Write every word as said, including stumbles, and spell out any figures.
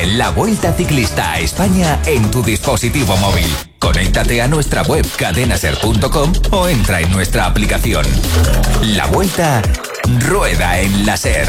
La Vuelta Ciclista a España en tu dispositivo móvil. Conéctate a nuestra web cadenaser punto com o entra en nuestra aplicación. La Vuelta rueda en la SER.